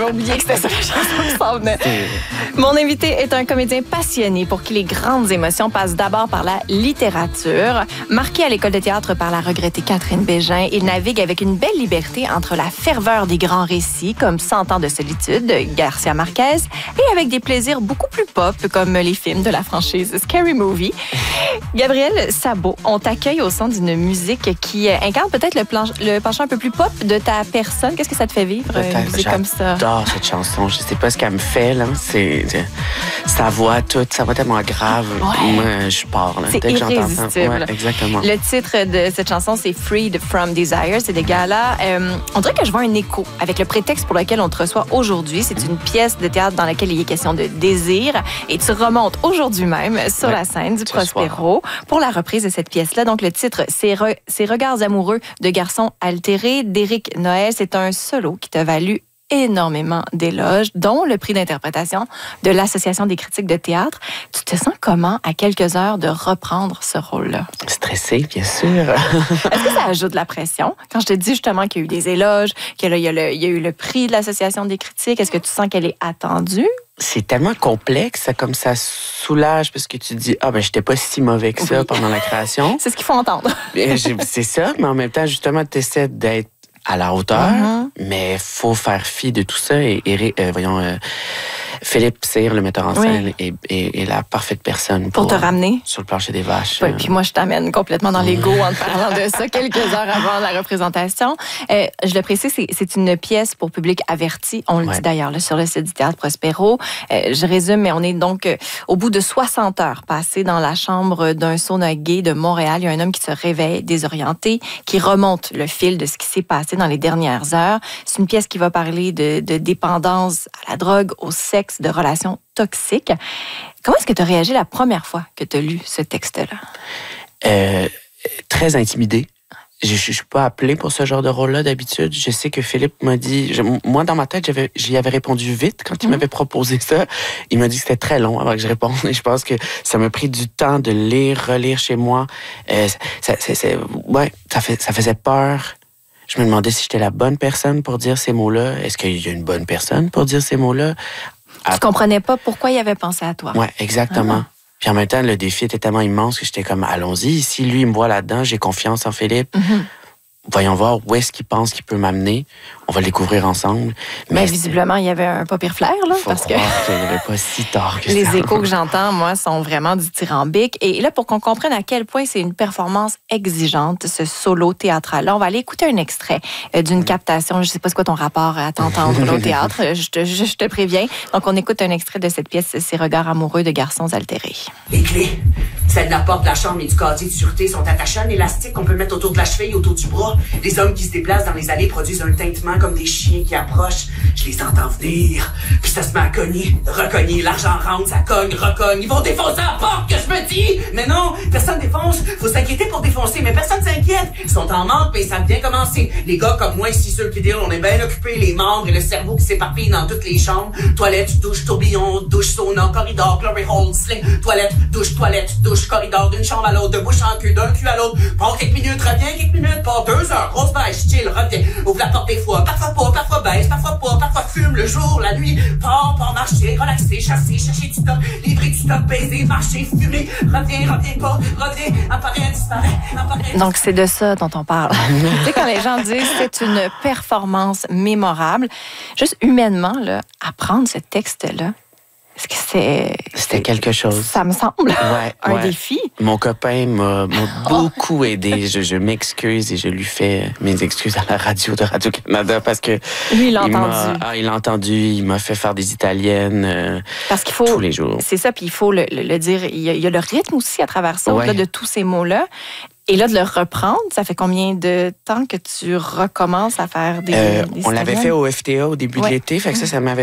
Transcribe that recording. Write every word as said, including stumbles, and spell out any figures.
J'ai oublié que c'était ça la chanson qui s'en venait. Mon invité est un comédien passionné pour qui les grandes émotions passent d'abord par la littérature. Marqué à l'école de théâtre par la regrettée Catherine Bégin, il navigue avec une belle liberté entre la ferveur des grands récits, comme Cent ans de solitude de Garcia Marquez, et avec des plaisirs beaucoup plus pop, comme les films de la franchise Scary Movie. Gabriel Sabot, on t'accueille au sein d'une musique qui incarne peut-être le, planche, le penchant un peu plus pop de ta personne. Qu'est-ce que ça te fait vivre, une musique comme ça? J'adore cette chanson. Je sais pas ce qu'elle me fait, là. C'est sa voix toute, sa voix tellement grave. Ouais. Moi, je pars, là. C'est irrésistible. Ouais, exactement. Le titre de cette chanson, c'est Freed from Desire. C'est des Gala. Euh, on dirait que je vois un écho avec le prétexte pour lequel on te reçoit aujourd'hui. C'est une pièce de théâtre dans laquelle il est question de désir. Et tu remontes aujourd'hui même sur ouais, la scène du Prospero pour la reprise de cette pièce-là. Donc, le titre, c'est Re- Ces regards amoureux de garçons altérés d'Éric Noël. C'est un solo qui t'a valu énormément d'éloges, dont le prix d'interprétation de l'Association des critiques de théâtre. Tu te sens comment à quelques heures de reprendre ce rôle-là? Stressée, bien sûr. Est-ce que ça ajoute de la pression? Quand je te dis justement qu'il y a eu des éloges, qu'il y a, le, il y a eu le prix de l'Association des critiques, est-ce que tu sens qu'elle est attendue? C'est tellement complexe, ça, comme ça soulage, parce que tu te dis, ah ben j'étais pas si mauvais que ça oui. pendant la création. C'est ce qu'il faut entendre. C'est ça, mais en même temps, justement, tu essaies d'être à la hauteur, mm-hmm. mais faut faire fi de tout ça. Et, et euh, voyons, euh, Philippe Cyr, le metteur en scène, oui. est, est, est la parfaite personne pour, pour te ramener sur le plancher des vaches. Oui, euh... puis moi, je t'amène complètement dans l'ego en te parlant de ça quelques heures avant la représentation. Euh, je le précise, c'est, c'est une pièce pour public averti. On le ouais. dit d'ailleurs là, sur le site du Théâtre Prospero. Euh, je résume, mais on est donc euh, au bout de soixante heures passées dans la chambre d'un sauna gay de Montréal. Il y a un homme qui se réveille désorienté, qui remonte le fil de ce qui s'est passé dans les dernières heures. C'est une pièce qui va parler de, de dépendance à la drogue, au sexe, de relations toxiques. Comment est-ce que tu as réagi la première fois que tu as lu ce texte-là? Euh, très intimidée. Je ne suis pas appelée pour ce genre de rôle-là d'habitude. Je sais que Philippe m'a dit... Je, moi, dans ma tête, j'avais, j'y avais répondu vite quand il mmh. m'avait proposé ça. Il m'a dit que c'était très long avant que je réponde. Et je pense que ça m'a pris du temps de lire, relire chez moi. Euh, ça, ça, ça, ouais, ça, fait, ça faisait peur. Je me demandais si j'étais la bonne personne pour dire ces mots-là. Est-ce qu'il y a une bonne personne pour dire ces mots-là? Tu comprenais pas pourquoi il avait pensé à toi. Oui, exactement. Ah. Puis en même temps, le défi était tellement immense que j'étais comme, allons-y. Si lui, il me voit là-dedans, j'ai confiance en Philippe. Mm-hmm. Voyons voir où est-ce qu'il pense qu'il peut m'amener. On va le découvrir ensemble. Mais, Mais visiblement, il y avait un pas pire flair, là. Faut parce croire que qu'il n'y avait pas si tard que les ça. Les échos que j'entends, moi, sont vraiment dithyrambiques. Et là, pour qu'on comprenne à quel point c'est une performance exigeante, ce solo théâtral-là, on va aller écouter un extrait d'une captation. Je ne sais pas c'est quoi ton rapport à t'entendre au théâtre. Je te, je, je te préviens. Donc, on écoute un extrait de cette pièce, Ces regards amoureux de garçons altérés. Les clés, celles de la porte de la chambre et du casier de sûreté sont attachées à un élastique qu'on peut mettre autour de la cheville, autour du bras. Les hommes qui se déplacent dans les allées produisent un tintement comme des chiens qui approchent. Je les entends venir, puis ça se met à cogner, recogner, l'argent rentre, ça cogne, recogne. Ils vont défoncer la porte, que je me dis! Mais non, personne défonce. Faut s'inquiéter pour défoncer, mais personne s'inquiète. Ils sont en manque, mais ça vient commencer. Les gars comme moi ici, ceux qui disent, on est bien occupés, les membres et le cerveau qui s'éparpillent dans toutes les chambres. Toilette, douche, tourbillon, douche, sauna, corridor, glory hole, sling. Toilette, douche, toilette, douche, corridor, d'une chambre à l'autre, de bouche en cul, d'un cul à l'autre. Pars quelques minutes, reviens quelques minutes, pars deux heures, grosse beige, chill, reviens. Ouvre la porte des fois, parfois pas, parfois baisse, parfois pas, parfois fume le jour, la nuit. Pars, pars, marcher, relaxer, chasser, chercher du top, livrer du top, baiser, marcher, fumer. Reviens, reviens pas, reviens, apparaît, disparaît, apparaît. Donc, c'est de ça dont on parle. Tu sais, quand les gens disent c'est une performance mémorable, juste humainement, là, apprendre ce texte-là, est-ce que c'est... C'était quelque chose. Ça me semble ouais, un ouais. défi. Mon copain m'a, m'a beaucoup aidé. Je, je m'excuse et je lui fais mes excuses à la radio de Radio-Canada parce que... Lui, il l'a il entendu. M'a, ah, il l'a entendu. Il m'a fait faire des italiennes euh, parce qu'il faut, tous les jours. C'est ça, puis il faut le, le, le dire. Il y, a, il y a le rythme aussi à travers ça, ouais. au-delà de tous ces mots-là. Et là, de le reprendre, ça fait combien de temps que tu recommences à faire des... Euh, des on l'avait fait au F T A au début ouais. de l'été, fait que ça, ça m'avait